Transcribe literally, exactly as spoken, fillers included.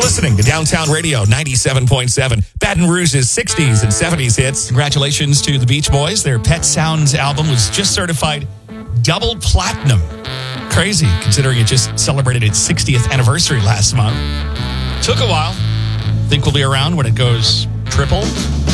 listening to Downtown Radio ninety-seven point seven, Baton Rouge's sixties and seventies hits. Congratulations to the Beach Boys. Their Pet Sounds album was just certified double platinum. Crazy, considering it just celebrated its sixtieth anniversary last month. Took a while. Think we'll be around when it goes triple.